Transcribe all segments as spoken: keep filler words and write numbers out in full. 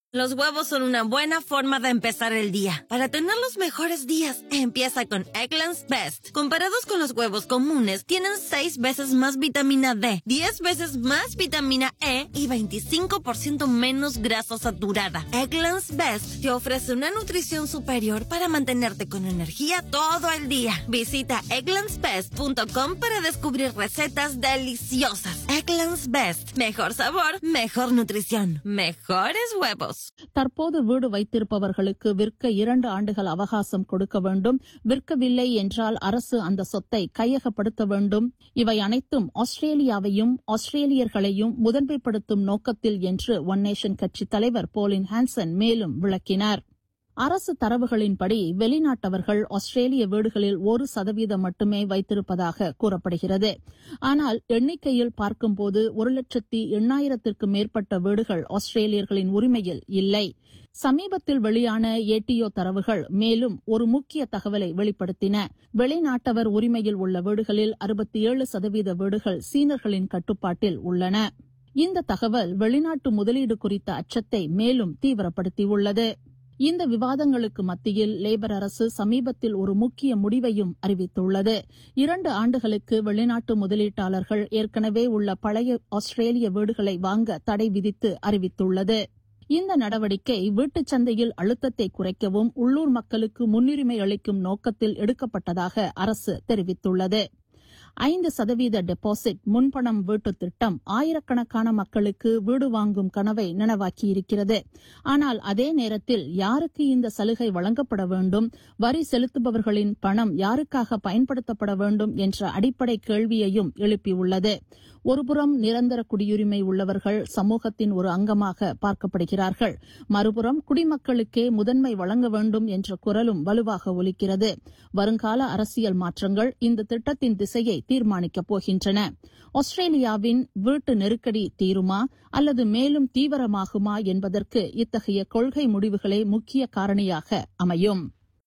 Los huevos son una buena forma de empezar el día. Para tener los mejores días, empieza con Eggland's Best. Comparados con los huevos comunes, tienen seis veces más vitamina D, diez veces más vitamina E y veinticinco por ciento menos grasa saturada. Eggland's Best te ofrece una nutrición superior para mantenerte con energía todo el día. Visita egglands best punto com para descubrir recetas deliciosas. Eggland's Best. Mejor sabor, mejor nutrición, mejores huevos. தற்போது வீடு வைத்திருப்பவர்களுக்கு விற்க இரண்டு ஆண்டுகள் அவகாசம் கொடுக்க வேண்டும். விற்கவில்லை என்றால் அரசு அந்த சொத்தை கையகப்படுத்த வேண்டும். இவை அனைத்தும் ஆஸ்திரேலியாவையும் ஆஸ்திரேலியர்களையும் முதன்மைப்படுத்தும் நோக்கத்தில் என்று ஒன் நேஷன் கட்சி தலைவர் போலின் ஹான்சன் மேலும் விளக்கினார். அரசு தரவுகளின்படி வெளிநாட்டவர்கள் ஆஸ்திரேலிய வீடுகளில் ஒரு சதவீதம் மட்டுமே வைத்திருப்பதாக கூறப்படுகிறது. ஆனால் எண்ணிக்கையில் பார்க்கும்போது ஒரு லட்சத்தி எண்ணாயிரத்திற்கு மேற்பட்ட வீடுகள் ஆஸ்திரேலியர்களின் உரிமையில் இல்லை. சமீபத்தில் வெளியான ஏடிஓ தரவுகள் மேலும் ஒரு முக்கிய தகவலை வெளிப்படுத்தின. வெளிநாட்டவர் உரிமையில் உள்ள வீடுகளில் அறுபத்தி ஏழு சதவீத வீடுகள் சீனர்களின் கட்டுப்பாட்டில் உள்ளன. இந்த தகவல் வெளிநாட்டு முதலீடு குறித்த அச்சத்தை மேலும் தீவிரப்படுத்தியுள்ளது. இந்த விவாதங்களுக்கு மத்தியில் லேபர் அரசு சமீபத்தில் ஒரு முக்கிய முடிவையும் அறிவித்துள்ளது. இரண்டு ஆண்டுகளுக்கு வெளிநாட்டு முதலீட்டாளர்கள் ஏற்கனவே உள்ள பழைய ஆஸ்திரேலிய வீடுகளை வாங்க தடை விதித்து அறிவித்துள்ளது. இந்த நடவடிக்கை வீட்டுச் சந்தையில் அழுத்தத்தை குறைக்கவும் உள்ளூர் மக்களுக்கு முன்னுரிமை அளிக்கும் நோக்கத்தில் எடுக்கப்பட்டதாக அரசு தெரிவித்துள்ளது. ஐந்து சதவீத டெபாசிட் முன்பணம் வீட்டு திட்டம் ஆயிரக்கணக்கான மக்களுக்கு வீடு வாங்கும் கனவை நனவாக்கியிருக்கிறது. ஆனால் அதே நேரத்தில் யாருக்கு இந்த சலுகை வழங்கப்பட வேண்டும், வரி செலுத்துபவர்களின் பணம் யாருக்காக பயன்படுத்தப்பட வேண்டும் என்ற அடிப்படை கேள்வியையும் எழுப்பியுள்ளது. ஒருபுறம் நிரந்தர குடியுரிமை உள்ளவர்கள் சமூகத்தின் ஒரு அங்கமாக பார்க்கப்படுகிறார்கள், மறுபுறம் குடிமக்களுக்கே முதன்மை வழங்க வேண்டும் என்ற குரலும் வலுவாக ஒலிக்கிறது. வருங்கால அரசியல் மாற்றங்கள் இந்த திட்டத்தின் திசையை தீர்மானிக்கப் போகின்றன. ஆஸ்திரேலியாவின் வீட்டு நெருக்கடி தீருமா அல்லது மேலும் தீவிரமாகுமா என்பதற்கு இத்தகைய கொள்கை முடிவுகளே முக்கிய காரணியாக அமையும்.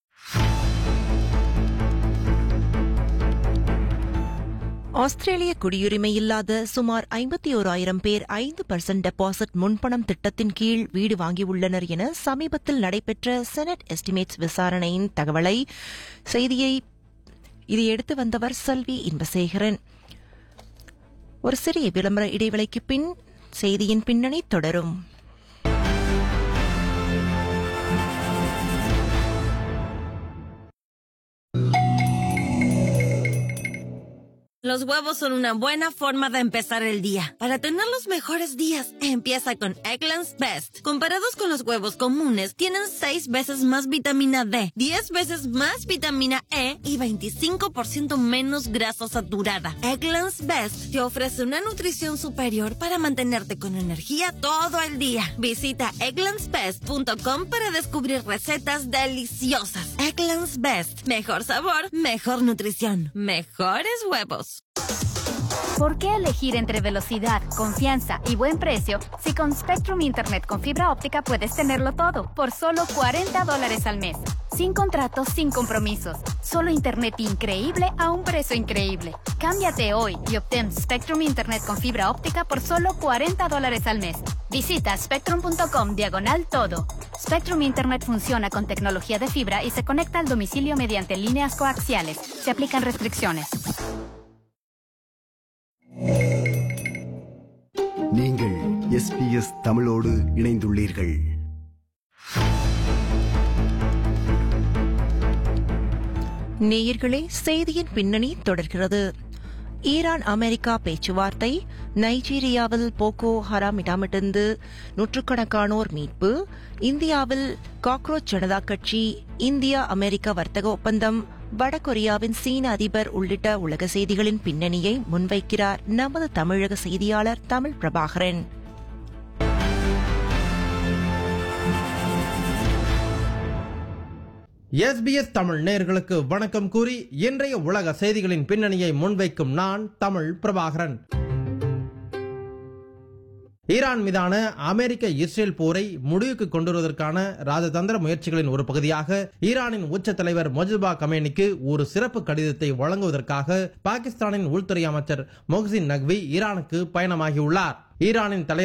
ஆஸ்திரேலிய குடியுரிமையில்லாத சுமார் ஐம்பத்தி ஓராயிரம் பேர் ஐந்து பர்சன்ட் டெபாசிட் முன்பணம் திட்டத்தின் கீழ் வீடு வாங்கியுள்ளனர் என சமீபத்தில் நடைபெற்ற செனட் எஸ்டிமேட்ஸ் விசாரணையின் தகவலை செய்தியை இதை எடுத்து வந்தவர் செல்வி இன்பசேகரன். ஒரு சிறிய விளம்பர இடைவெளிக்கு பின் செய்தியின் பின்னணி தொடரும். Los huevos son una buena forma de empezar el día. Para tener los mejores días, empieza con Eggland's Best. Comparados con los huevos comunes, tienen seis veces más vitamina D, diez veces más vitamina E y veinticinco por ciento menos grasa saturada. Eggland's Best te ofrece una nutrición superior para mantenerte con energía todo el día. Visita egglands best punto com para descubrir recetas deliciosas. Eggland's Best. Mejor sabor, mejor nutrición, mejores huevos. ¿Por qué elegir entre velocidad, confianza y buen precio si con Spectrum Internet con fibra óptica puedes tenerlo todo por solo cuarenta dólares al mes? Sin contratos, sin compromisos. Solo Internet increíble a un precio increíble. Cámbiate hoy y obtén Spectrum Internet con fibra óptica por solo cuarenta dólares al mes. Visita spectrum punto com diagonal todo. Spectrum Internet funciona con tecnología de fibra y se conecta al domicilio mediante líneas coaxiales. Se aplican restricciones. நீங்கள் SBS தமிழோடு இணைந்துள்ளீர்கள். நேயர்களே, செய்தியின் பின்னணி தொடர்கிறது. Iran America பேச்சுவார்த்தை, நைஜீரியாவில் போகோ ஹராமிடமிருந்து நூற்றுக்கணக்கானோர் மீட்பு, இந்தியாவில் காக்ரோச் ஜனதா கட்சி, இந்தியா அமெரிக்கா வர்த்தக ஒப்பந்தம், வடகொரியாவின் சீன அதிபர் உள்ளிட்ட உலக செய்திகளின் பின்னணியை முன்வைக்கிறார் நமது தமிழக செய்தியாளர் தமிழ் பிரபாகரன். எஸ்பிஎஸ் தமிழ் நேயர்களுக்கு வணக்கம் கூறி இன்றைய உலக செய்திகளின் பின்னணியை முன்வைக்கும் நான் தமிழ் பிரபாகரன். ஈரான் மீதான அமெரிக்க இஸ்ரேல் போரை முடிவுக்கு கொண்டுவருவதற்கான ராஜதந்திர முயற்சிகளின் ஒரு பகுதியாக ஈரானின் உச்ச தலைவர் மொஜ்தபா கமேனிக்கு ஒரு சிறப்பு கடிதத்தை வழங்குவதற்காக பாகிஸ்தானின் உள்துறை அமைச்சர் மொஹ்சின் நக்வி ஈரானுக்கு பயணமாகியுள்ளார். ஈரானின் தலைவர்